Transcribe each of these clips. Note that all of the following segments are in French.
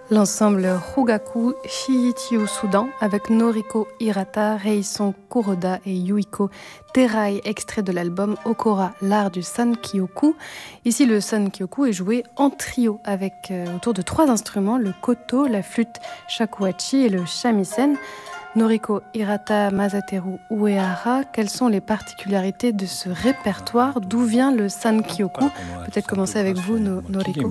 L'ensemble Rugaku Shiichi au Soudan avec Noriko Hirata, Reison Kuroda et Yuiko Terai, extrait de l'album Okora, l'art du Sankyoku. Ici, le Sankyoku est joué en trio avec autour de 3 instruments, le koto, la flûte shakuhachi et le shamisen. Noriko Hirata, Masateru Uehara, quelles sont les particularités de ce répertoire? D'où vient le Sankyoku? Peut-être commencer avec vous, Noriko.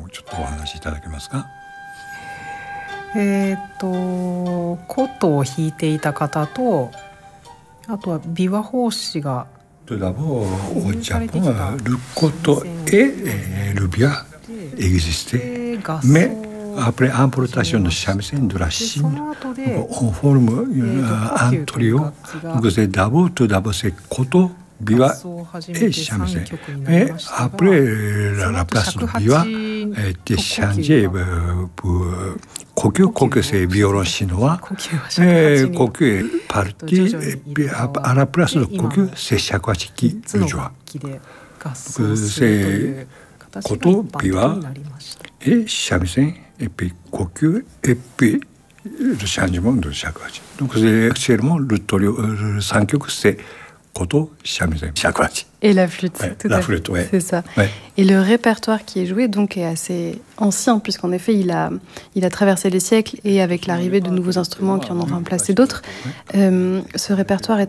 琴を弾いていた方と、あとは琵琶法師が Tout d'abord, au Japon, le koto et le bia existaient, mais après importation de shamisen de la Chine, on forme un trio. Donc c'est tout d'abord c'est koto, biwa et shamisen. Mais après, la place de biwa a été changée pour kokyu. Kokyu c'est violon chinois. Et kokyu est parti. Et puis à la place de kokyu, c'est shakuhachi qui le joue. C'est koto, biwa et shamisen. Et puis kokyu et puis le changement de shakuhachi. Donc c'est actuellement le trio, le Sankyoku, c'est koto, shamisen, shakuhachi. Et la flûte, ouais, tout la à flûte, fait. ouais. C'est ça. Ouais. Et le répertoire qui est joué donc est assez ancien, puisqu'en effet il a traversé les siècles et avec l'arrivée de nouveaux instruments qui en ont remplacé d'autres, ce répertoire est